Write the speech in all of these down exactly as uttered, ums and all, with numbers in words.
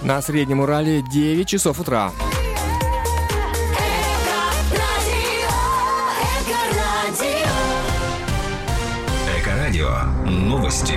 На Среднем Урале девять часов утра. Эко-радио. Новости.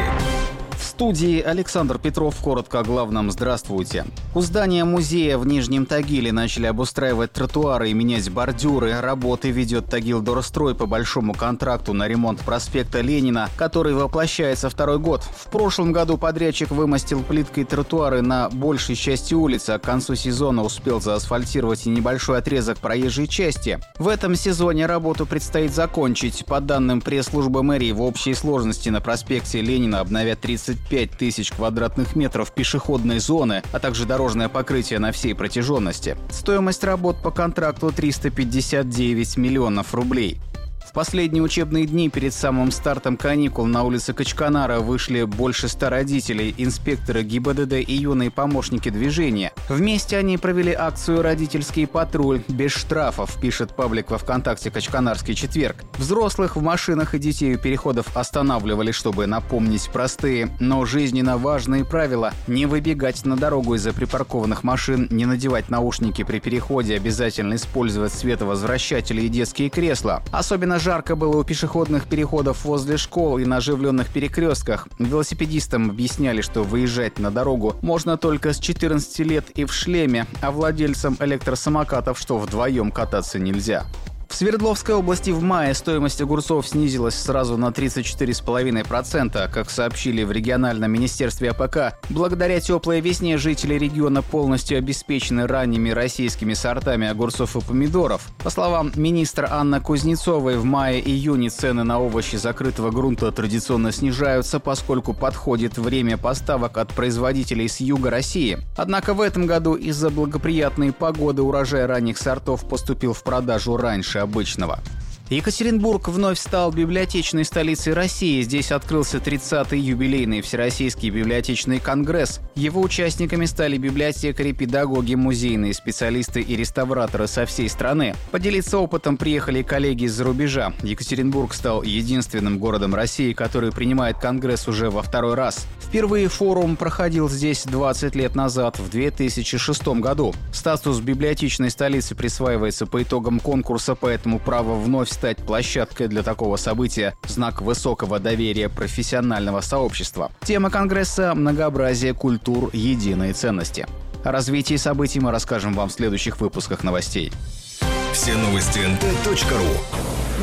В студии Александр Петров. Коротко о главном. Здравствуйте. У здания музея в Нижнем Тагиле начали обустраивать тротуары и менять бордюры. Работы ведет Тагил-Дорстрой по большому контракту на ремонт проспекта Ленина, который воплощается второй год. В прошлом году подрядчик вымостил плиткой тротуары на большей части улицы, а к концу сезона успел заасфальтировать и небольшой отрезок проезжей части. В этом сезоне работу предстоит закончить. По данным пресс-службы мэрии, в общей сложности на проспекте Ленина обновят тридцать пять тысяч квадратных метров пешеходной зоны, а также дорожное покрытие на всей протяженности. Стоимость работ по контракту триста пятьдесят девять миллионов рублей. В последние учебные дни перед самым стартом каникул на улице Качканара вышли больше ста родителей, инспекторы ГИБДД и юные помощники движения. Вместе они провели акцию «Родительский патруль» без штрафов, пишет паблик во ВКонтакте «Качканарский четверг». Взрослых в машинах и детей у переходов останавливали, чтобы напомнить простые, но жизненно важные правила: не выбегать на дорогу из-за припаркованных машин, не надевать наушники при переходе, обязательно использовать световозвращатели и детские кресла. Особенно жарко было у пешеходных переходов возле школ и на оживленных перекрестках. Велосипедистам объясняли, что выезжать на дорогу можно только с четырнадцати лет и в шлеме, а владельцам электросамокатов, что вдвоем кататься нельзя. В Свердловской области в мае стоимость огурцов снизилась сразу на тридцать четыре целых пять десятых процента. Как сообщили в региональном министерстве АПК, благодаря теплой весне жители региона полностью обеспечены ранними российскими сортами огурцов и помидоров. По словам министра Анны Кузнецовой, в мае-июне цены на овощи закрытого грунта традиционно снижаются, поскольку подходит время поставок от производителей с юга России. Однако в этом году из-за благоприятной погоды урожай ранних сортов поступил в продажу раньше обычного. Екатеринбург вновь стал библиотечной столицей России. Здесь открылся тридцатый юбилейный Всероссийский библиотечный конгресс. Его участниками стали библиотекари, педагоги, музейные специалисты и реставраторы со всей страны. Поделиться опытом приехали коллеги из-за рубежа. Екатеринбург стал единственным городом России, который принимает конгресс уже во второй раз. Впервые форум проходил здесь двадцать лет назад, в две тысячи шестом году. Статус библиотечной столицы присваивается по итогам конкурса, поэтому право вновь стать площадкой для такого события – знак высокого доверия профессионального сообщества. Тема конгресса – многообразие культур, единые ценности. О развитии событий мы расскажем вам в следующих выпусках новостей. Все новости эн тэ точка ру.